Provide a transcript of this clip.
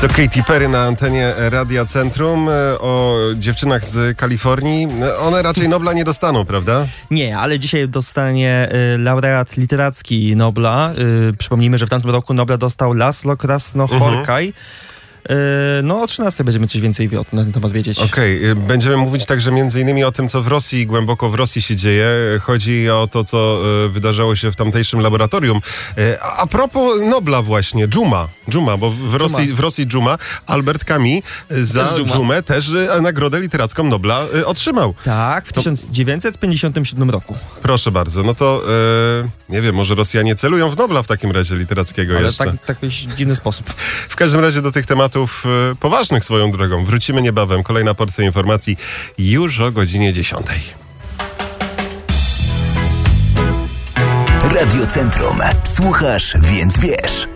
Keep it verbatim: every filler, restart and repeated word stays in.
To Katy Perry na antenie Radia Centrum. O dziewczynach z Kalifornii. One raczej Nobla nie dostaną, prawda? Nie, ale dzisiaj dostanie y, laureat literacki Nobla. Y, przypomnijmy, że w tamtym roku Nobla dostał Laszlo Krasno-Horkaj. Mhm. No o trzynastej będziemy coś więcej na ten temat wiedzieć. Okej, okay. Będziemy mówić także między innymi o tym, co w Rosji, głęboko w Rosji się dzieje. Chodzi o to, co wydarzało się w tamtejszym laboratorium. A, a propos Nobla właśnie, Dżuma. Dżuma, bo w Rosji, w Rosji Dżuma, Albert Camus za też Dżumę też nagrodę literacką Nobla otrzymał. Tak, w to... tysiąc dziewięćset pięćdziesiątym siódmym roku. Proszę bardzo, no to e, nie wiem, może Rosjanie celują w Nobla w takim razie literackiego Ale jeszcze. Ale tak, tak w dziwny sposób. W każdym razie do tych tematów poważnych swoją drogą wrócimy niebawem. Kolejna porcja informacji już o godzinie dziesiątej. Radio Centrum. Słuchasz, więc wiesz.